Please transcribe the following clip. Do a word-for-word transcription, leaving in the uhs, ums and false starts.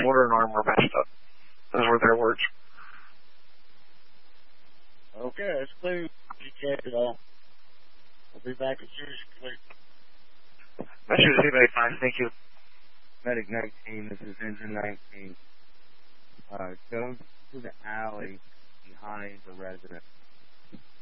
shoulder and arm were messed up. Those were their words. Okay, that's clear. You checked it all. I'll be back as soon as it's clear. Message is anybody fine, thank you. Medic nineteen, this is Engine nineteen. Uh, go to the alley behind the residence.